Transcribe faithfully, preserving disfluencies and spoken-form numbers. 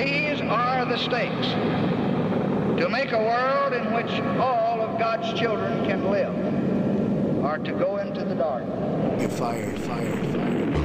These are the stakes to make a world in which all of God's children can live, or to go into the dark. You're fired, fired, fired.